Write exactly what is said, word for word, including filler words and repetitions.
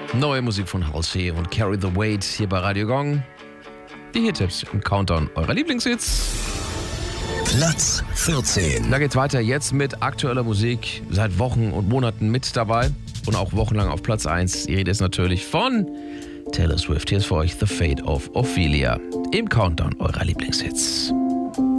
Neue Musik von Halsey und Carry the Weight hier bei Radio Gong. Die Hit-Tipps im Countdown eurer Lieblingshits. Platz vierzehn. Da geht's weiter jetzt mit aktueller Musik. Seit Wochen und Monaten mit dabei. Und auch wochenlang auf Platz eins. Die Rede ist natürlich von Taylor Swift. Hier ist für euch The Fate of Ophelia im Countdown eurer Lieblingshits.